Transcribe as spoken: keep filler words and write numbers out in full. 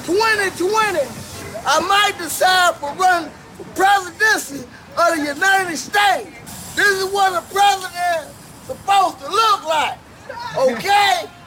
twenty twenty, I might decide for running for presidency of the United States. This is what a president is supposed to look like, okay?